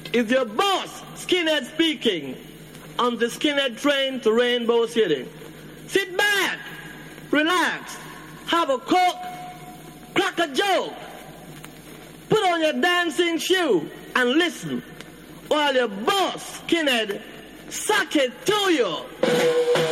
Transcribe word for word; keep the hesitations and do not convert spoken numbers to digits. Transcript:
is your boss, Skinhead speaking, on the Skinhead train to Rainbow City. Sit back, relax, have a coke, crack a joke, put on your dancing shoe and listen while your boss, Skinhead, suck it to you.